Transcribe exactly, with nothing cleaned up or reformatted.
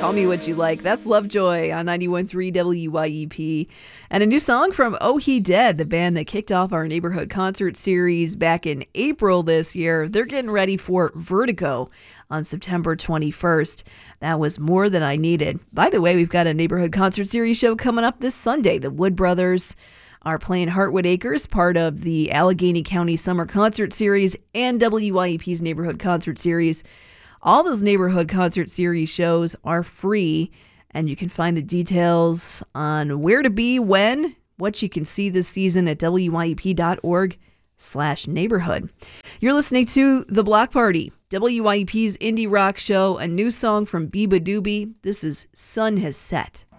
Call Me What You Like. That's Lovejoy on ninety-one point three W Y E P. And a new song from Oh He Dead, the band that kicked off our neighborhood concert series back in April this year. They're getting ready for Vertigo on September twenty-first. That was More Than I Needed. By the way, we've got a neighborhood concert series show coming up this Sunday. The Wood Brothers are playing Heartwood Acres, part of the Allegheny County Summer Concert Series and W Y E P's Neighborhood Concert Series. All those neighborhood concert series shows are free, and you can find the details on where to be, when, what you can see this season at W Y E P dot org slash neighborhood. You're listening to The Block Party, W Y E P's indie rock show, a new song from Biba Doobie. This is Sun Has Set.